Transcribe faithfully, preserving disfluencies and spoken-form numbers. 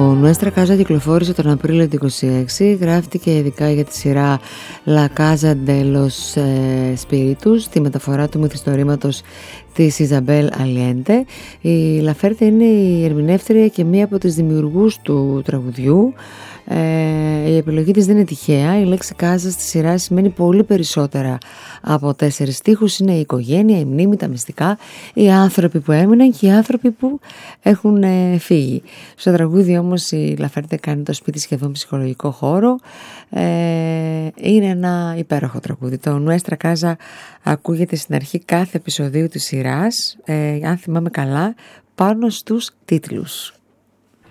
Το Nuestra Casa κυκλοφόρησε τον Απρίλιο του είκοσι έξι, γράφτηκε ειδικά για τη σειρά La Casa de los Spiritus, τη μεταφορά του μυθιστορήματος της Ιζαμπέλ Αλιέντε. Η Λαφέρτε είναι η ερμηνεύτρια και μία από τις δημιουργούς του τραγουδιού. Ε, η επιλογή της δεν είναι τυχαία. Η λέξη Casa στη σειρά σημαίνει πολύ περισσότερα από τέσσερις στίχους. Είναι η οικογένεια, η μνήμη, τα μυστικά, οι άνθρωποι που έμειναν και οι άνθρωποι που έχουν ε, φύγει. Στο τραγούδι όμως η Λαφέρτε κάνει το σπίτι σχεδόν ψυχολογικό χώρο. Ε, είναι ένα υπέροχο τραγούδι. Το Nuestra Casa ακούγεται στην αρχή κάθε επεισοδίου της σειράς, ε, αν θυμάμαι καλά, πάνω στους τίτλους.